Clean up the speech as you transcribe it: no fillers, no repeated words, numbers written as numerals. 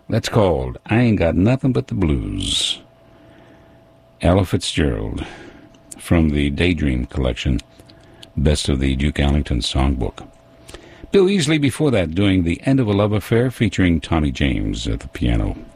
That's called I Ain't Got Nothing But the Blues. Ella Fitzgerald from the Daydream collection, Best of the Duke Ellington Songbook. Bill Easley before that doing The End of a Love Affair featuring Tommy James at the piano.